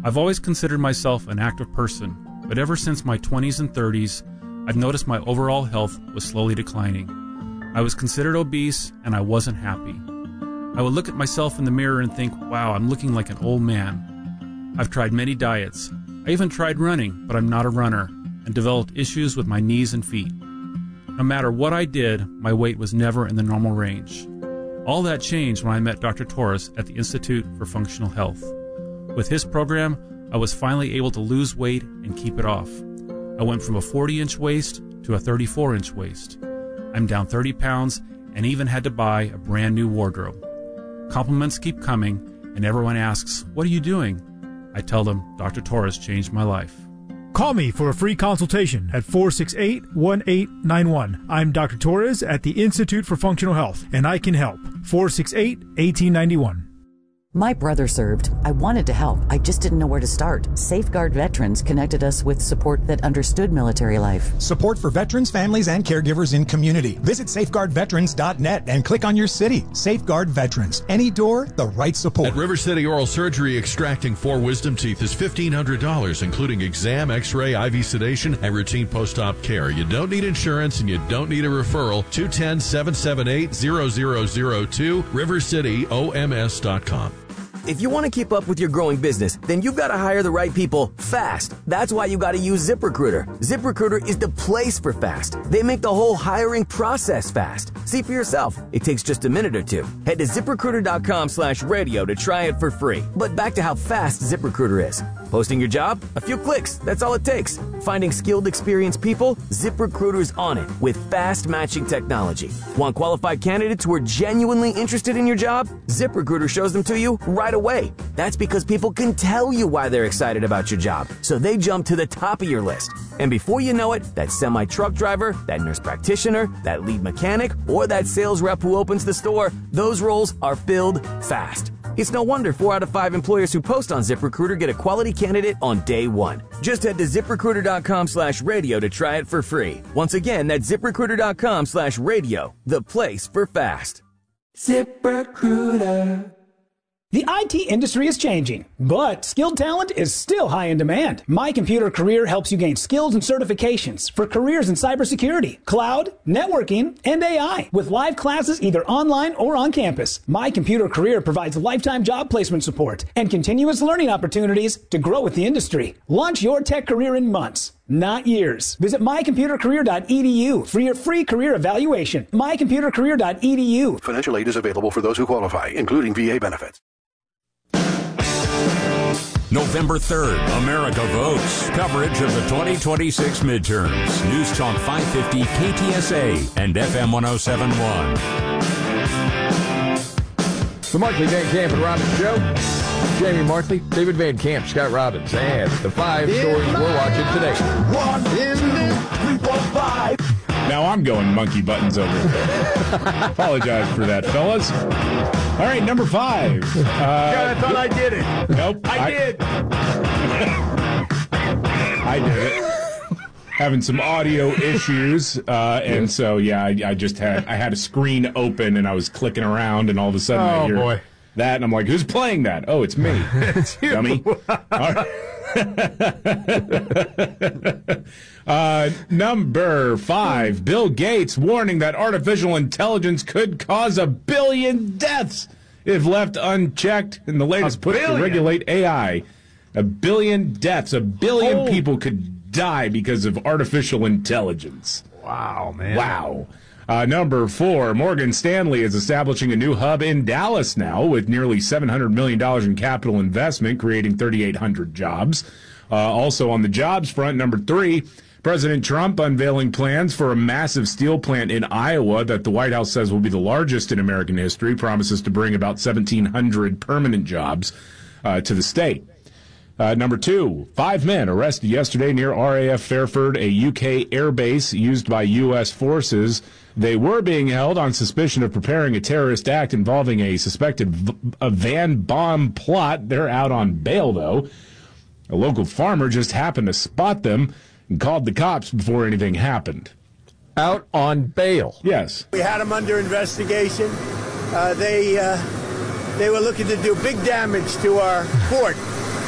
I've always considered myself an active person, but ever since my 20s and 30s, I've noticed my overall health was slowly declining. I was considered obese, and I wasn't happy. I would look at myself in the mirror and think, wow, I'm looking like an old man. I've tried many diets. I even tried running, but I'm not a runner, and developed issues with my knees and feet. No matter what I did, my weight was never in the normal range. All that changed when I met Dr. Torres at the Institute for Functional Health. With his program, I was finally able to lose weight and keep it off. I went from a 40-inch waist to a 34-inch waist. I'm down 30 pounds and even had to buy a brand new wardrobe. Compliments keep coming, and everyone asks, "What are you doing?" I tell them, Dr. Torres changed my life. Call me for a free consultation at 468-1891. I'm Dr. Torres at the Institute for Functional Health, and I can help. 468-1891. My brother served. I wanted to help. I just didn't know where to start. Safeguard Veterans connected us with support that understood military life. Support for veterans, families, and caregivers in community. Visit safeguardveterans.net and click on your city. Safeguard Veterans. Any door, the right support. At River City Oral Surgery, extracting 4 wisdom teeth is $1,500, including exam, x-ray, IV sedation, and routine post-op care. You don't need insurance and you don't need a referral. 210-778-0002, rivercityoms.com. If you want to keep up with your growing business, then you've got to hire the right people fast. That's why you got to use ZipRecruiter. ZipRecruiter is the place for fast. They make the whole hiring process fast. See for yourself. It takes just a minute or two. Head to ZipRecruiter.com/radio to try it for free. But back to how fast ZipRecruiter is. Posting your job? A few clicks. That's all it takes. Finding skilled, experienced people? ZipRecruiter's on it with fast matching technology. Want qualified candidates who are genuinely interested in your job? ZipRecruiter shows them to you right away. That's because people can tell you why they're excited about your job, so they jump to the top of your list. And before you know it, that semi-truck driver, that nurse practitioner, that lead mechanic, or that sales rep who opens the store, those roles are filled fast. It's no wonder 4 out of 5 employers who post on ZipRecruiter get a quality candidate on day one. Just head to ZipRecruiter.com/radio to try it for free. Once again, that's ZipRecruiter.com/radio, the place for fast. ZipRecruiter. The IT industry is changing, but skilled talent is still high in demand. My Computer Career helps you gain skills and certifications for careers in cybersecurity, cloud, networking, and AI, with live classes either online or on campus. My Computer Career provides lifetime job placement support and continuous learning opportunities to grow with the industry. Launch your tech career in months, not years. Visit mycomputercareer.edu for your free career evaluation. mycomputercareer.edu. Financial aid is available for those who qualify, including VA benefits. November 3rd, America votes. Coverage of the 2026 midterms. News Talk 550 KTSA and FM 107.1. The Markley, Van Camp, and Robbins Show. Jamie Markley, David Van Camp, Scott Robbins, and the 5 stories we're watching today. 1 in 3, 4, 5. Now I'm going monkey buttons over there. Apologize for that, fellas. All right, number 5. God, I thought I did it. Nope. I did. I did it. Having some audio issues, and so yeah, I had a screen open and I was clicking around, and all of a sudden I hear that, and I'm like, "Who's playing that?" Oh, it's me, it's you. Dummy. Number 5, Bill Gates warning that artificial intelligence could cause 1 billion deaths if left unchecked in the latest push to regulate AI. 1 billion deaths. 1 billion people could die because of artificial intelligence. Wow, man. Wow. Number 4, Morgan Stanley is establishing a new hub in Dallas now with nearly $700 million in capital investment, creating 3,800 jobs. Also on the jobs front, number 3, President Trump unveiling plans for a massive steel plant in Iowa that the White House says will be the largest in American history, promises to bring about 1,700 permanent jobs to the state. Number 2, 5 men arrested yesterday near RAF Fairford, a UK airbase used by U.S. forces. They were being held on suspicion of preparing a terrorist act involving a suspected van bomb plot. They're out on bail, though. A local farmer just happened to spot them and called the cops before anything happened. Out on bail? Yes. We had them under investigation. They were looking to do big damage to our fort.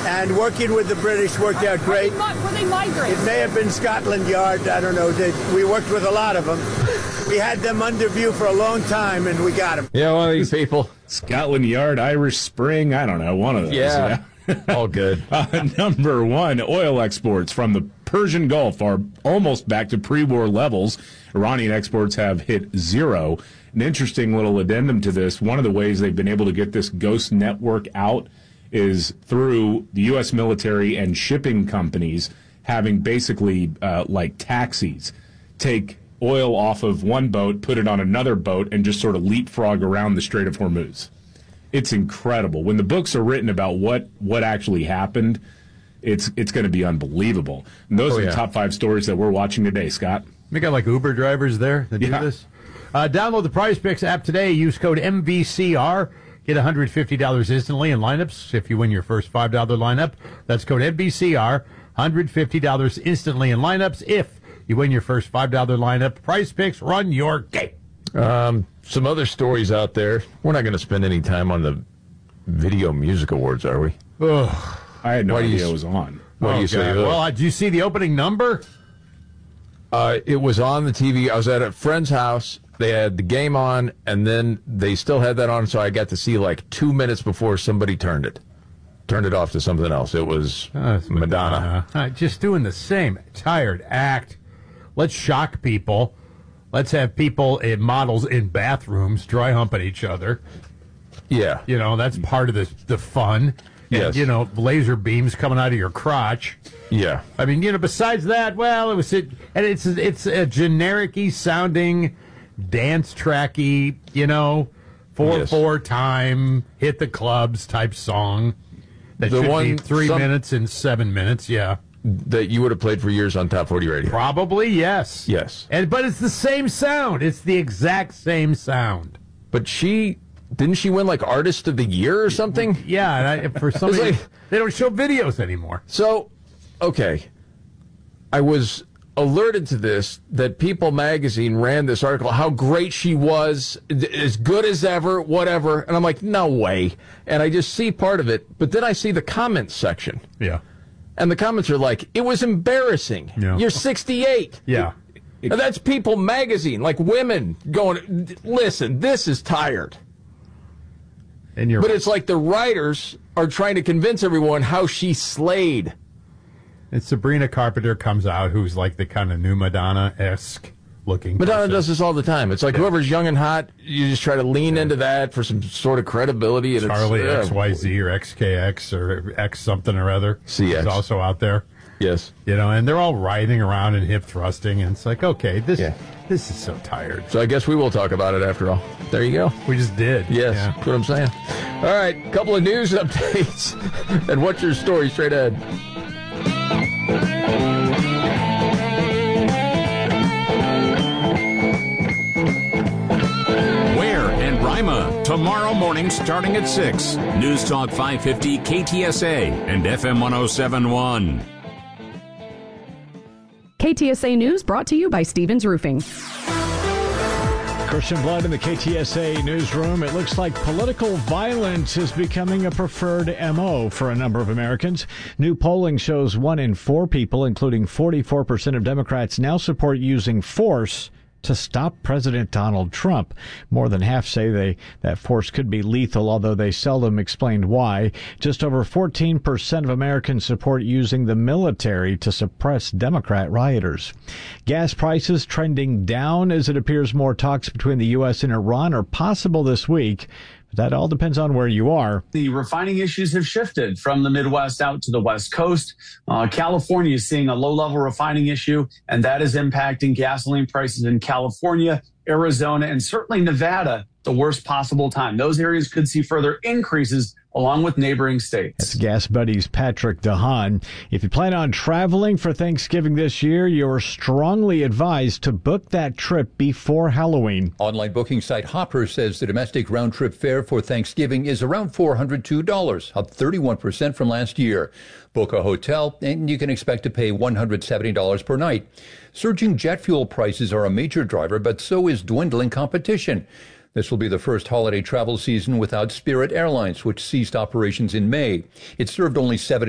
And working with the British worked out great. Were they migrants? It may have been Scotland Yard. I don't know. We worked with a lot of them. We had them under view for a long time, and we got them. Yeah, one of these people. Scotland Yard, Irish Spring, I don't know, one of those. Yeah. All good. Number one, oil exports from the Persian Gulf are almost back to pre-war levels. Iranian exports have hit zero. An interesting little addendum to this, one of the ways they've been able to get this ghost network out is through the U.S. military and shipping companies having basically like taxis take oil off of one boat, put it on another boat, and just sort of leapfrog around the Strait of Hormuz. It's incredible. When the books are written about what actually happened, it's going to be unbelievable. And those are the top 5 stories that we're watching today, Scott. We got like Uber drivers there that do this. Download the Prize Picks app today. Use code MVCR. Get $150 instantly in lineups if you win your first $5 lineup. That's code MVCR. $150 instantly in lineups if you win your first $5 lineup. Prize Picks, run your game. Some other stories out there. We're not going to spend any time on the Video Music Awards, are we? Ugh. I had no idea it was on. What do you say? Well, did you see the opening number? It was on the TV. I was at a friend's house. They had the game on, and then they still had that on, so I got to see like 2 minutes before somebody turned it off to something else. It was Madonna. Just doing the same tired act. Let's shock people. Let's have people, models in bathrooms, dry humping each other. Yeah. You know, that's part of the fun. Yes. And, laser beams coming out of your crotch. Yeah. I mean, besides that, well, it's a generic-y sounding, dance tracky, 4/4 time, hit the clubs type song. That should be 3 minutes and 7 minutes, yeah. That you would have played for years on Top 40 Radio. Probably, yes. Yes. But it's the same sound. It's the exact same sound. But didn't she win like Artist of the Year or something? Yeah, and for some reason, they don't show videos anymore. So, okay. I was alerted to this, that People magazine ran this article, how great she was, as good as ever, whatever. And I'm like, no way. And I just see part of it. But then I see the comments section. Yeah. And the comments are like, it was embarrassing. Yeah. You're 68. Yeah. And that's People magazine, like women going, listen, this is tired. But it's like the writers are trying to convince everyone how she slayed. And Sabrina Carpenter comes out, who's like the kind of new Madonna-esque looking Madonna person. does this all the time. It's like whoever's young and hot, you just try to lean into that for some sort of credibility. And Charlie XYZ or XKX or X something or other. CX. Is also out there. Yes. And they're all writhing around and hip thrusting, and it's like, okay, this is so tired. So I guess we will talk about it after all. There you go. We just did. Yes, that's what I'm saying. All right, couple of news updates. And what's your story straight ahead? Ware and Rima, tomorrow morning starting at 6. News Talk 550 KTSA and FM 1071. KTSA News brought to you by Stevens Roofing. Christian Blood in the KTSA newsroom. It looks like political violence is becoming a preferred MO for a number of Americans. New polling shows 1 in 4 people, including 44% of Democrats, now support using force to stop President Donald Trump. More than half say that force could be lethal, although they seldom explained why. Just over 14% of Americans support using the military to suppress Democrat rioters. Gas prices trending down as it appears more talks between the U.S. and Iran are possible this week. That all depends on where you are. The refining issues have shifted from the Midwest out to the West Coast. California is seeing a low-level refining issue, and that is impacting gasoline prices in California, Arizona, and certainly Nevada, the worst possible time. Those areas could see further increases along with neighboring states. That's Gas Buddy's Patrick DeHaan. If you plan on traveling for Thanksgiving this year, you're strongly advised to book that trip before Halloween. Online booking site Hopper says the domestic round-trip fare for Thanksgiving is around $402, up 31% from last year. Book a hotel, and you can expect to pay $170 per night. Surging jet fuel prices are a major driver, but so is dwindling competition. This will be the first holiday travel season without Spirit Airlines, which ceased operations in May. It served only 7